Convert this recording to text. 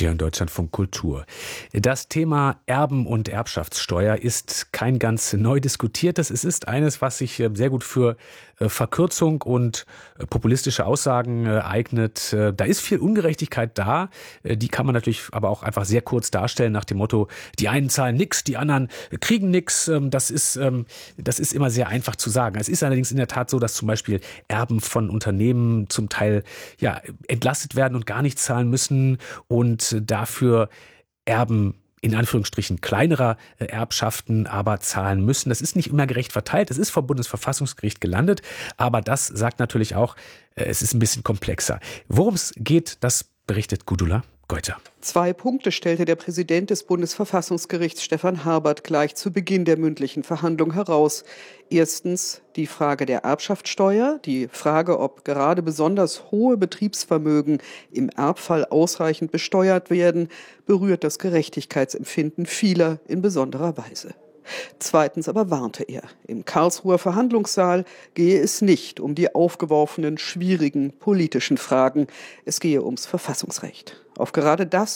Sie hören Deutschlandfunk Kultur. Das Thema Erben- und Erbschaftssteuer ist kein ganz neu diskutiertes. Es ist eines, was sich sehr gut für Verkürzung und populistische Aussagen eignet. Da ist viel Ungerechtigkeit da. Die kann man natürlich aber auch einfach sehr kurz darstellen nach dem Motto, die einen zahlen nichts, die anderen kriegen nichts. Das ist immer sehr einfach zu sagen. Es ist allerdings in der Tat so, dass zum Beispiel Erben von Unternehmen zum Teil entlastet werden und gar nichts zahlen müssen und dafür Erben in Anführungsstrichen kleinerer Erbschaften aber zahlen müssen. Das ist nicht immer gerecht verteilt. Es ist vor Bundesverfassungsgericht gelandet, aber das sagt natürlich auch, es ist ein bisschen komplexer. Worum es geht, das berichtet Gudula Geuter. 2 Punkte stellte der Präsident des Bundesverfassungsgerichts Stefan Harbert gleich zu Beginn der mündlichen Verhandlung heraus. Erstens die Frage der Erbschaftssteuer, die Frage, ob gerade besonders hohe Betriebsvermögen im Erbfall ausreichend besteuert werden, berührt das Gerechtigkeitsempfinden vieler in besonderer Weise. Zweitens aber warnte er, im Karlsruher Verhandlungssaal gehe es nicht um die aufgeworfenen, schwierigen politischen Fragen, es gehe ums Verfassungsrecht. Auf gerade das